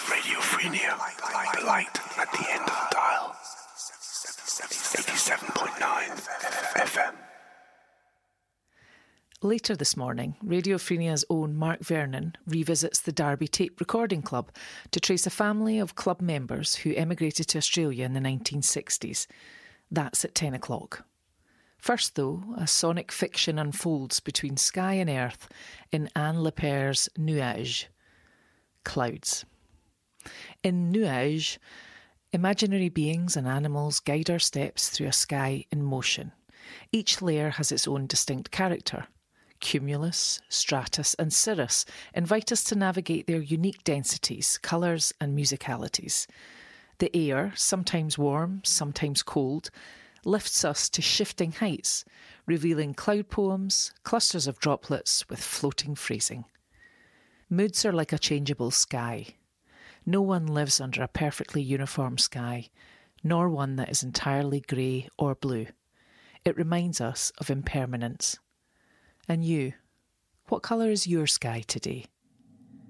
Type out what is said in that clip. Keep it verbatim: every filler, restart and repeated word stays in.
Radio Freenia, the light at the end of the dial. eighty-seven point nine F M. Later this morning, Radio Freenia's own Mark Vernon revisits the Derby Tape Recording Club to trace a family of club members who emigrated to Australia in the nineteen sixties. That's at ten o'clock. First, though, a sonic fiction unfolds between sky and earth in Anne Leper's Nuages, Clouds. In Nuages, imaginary beings and animals guide our steps through a sky in motion. Each layer has its own distinct character. Cumulus, stratus and cirrus invite us to navigate their unique densities, colours and musicalities. The air, sometimes warm, sometimes cold, lifts us to shifting heights, revealing cloud poems, clusters of droplets with floating phrasing. Moods are like a changeable sky. No one lives under a perfectly uniform sky, nor one that is entirely grey or blue. It reminds us of impermanence. And you, what colour is your sky today?